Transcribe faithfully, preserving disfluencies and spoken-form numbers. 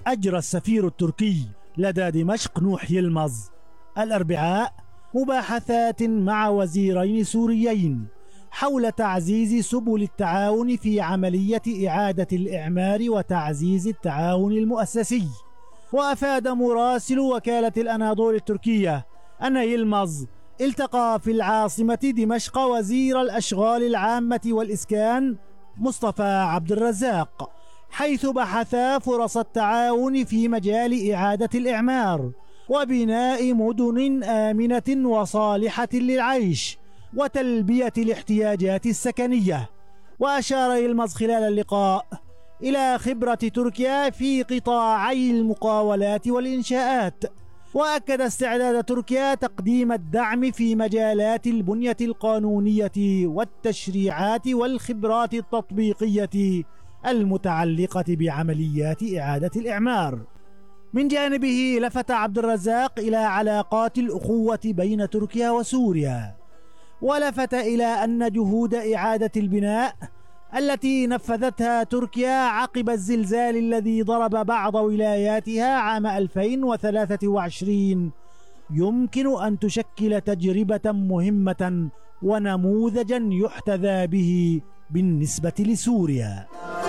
أجرى السفير التركي لدى دمشق نوح يلمز الأربعاء مباحثات مع وزيرين سوريين حول تعزيز سبل التعاون في عملية إعادة الإعمار وتعزيز التعاون المؤسسي. وأفاد مراسل وكالة الأناضول التركية أن يلمز التقى في العاصمة دمشق وزير الأشغال العامة والإسكان مصطفى عبد الرزاق، حيث بحثا فرص التعاون في مجال إعادة الإعمار وبناء مدن آمنة وصالحة للعيش وتلبية الاحتياجات السكنية. وأشار يلمز خلال اللقاء إلى خبرة تركيا في قطاعي المقاولات والإنشاءات، وأكد استعداد تركيا تقديم الدعم في مجالات البنية القانونية والتشريعات والخبرات التطبيقية المتعلقة بعمليات إعادة الإعمار. من جانبه لفت عبد الرزاق إلى علاقات الأخوة بين تركيا وسوريا، ولفت إلى أن جهود إعادة البناء التي نفذتها تركيا عقب الزلزال الذي ضرب بعض ولاياتها عام ألفين وثلاثة وعشرين يمكن أن تشكل تجربة مهمة ونموذجا يحتذى به بالنسبة لسوريا.